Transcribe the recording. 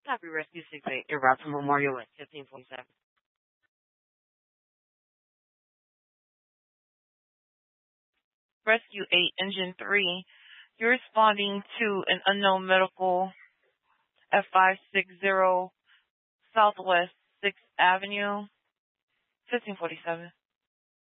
Copy Rescue 6-8, en route to Memorial at 1547. Rescue 8, Engine 3, you're responding to an unknown medical at 560 Southwest 6th Avenue, 1547.